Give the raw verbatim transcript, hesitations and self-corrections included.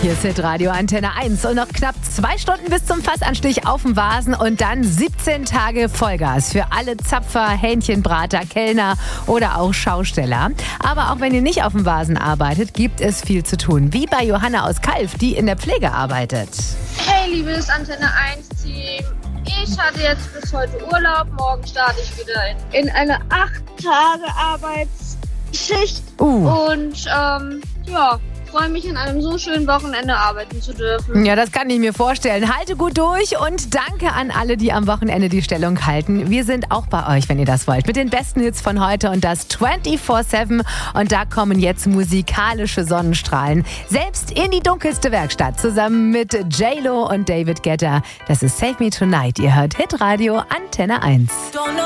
Hier ist Hitradio Antenne eins und noch knapp zwei Stunden bis zum Fassanstich auf dem Vasen und dann siebzehn Tage Vollgas für alle Zapfer, Hähnchenbrater, Kellner oder auch Schausteller. Aber auch wenn ihr nicht auf dem Vasen arbeitet, gibt es viel zu tun. Wie bei Johanna aus Kalf, die in der Pflege arbeitet. Hey, liebes Antenne eins Team. Ich hatte jetzt bis heute Urlaub. Morgen starte ich wieder in, in eine acht Tage Arbeitsschicht. Uh. Und ähm, ja, freue mich, an einem so schönen Wochenende arbeiten zu dürfen. Ja, das kann ich mir vorstellen. Halte gut durch und danke an alle, die am Wochenende die Stellung halten. Wir sind auch bei euch, wenn ihr das wollt, mit den besten Hits von heute und das vierundzwanzig sieben. Und da kommen jetzt musikalische Sonnenstrahlen selbst in die dunkelste Werkstatt zusammen mit J-Lo und David Guetta. Das ist Save Me Tonight. Ihr hört Hitradio Antenne eins.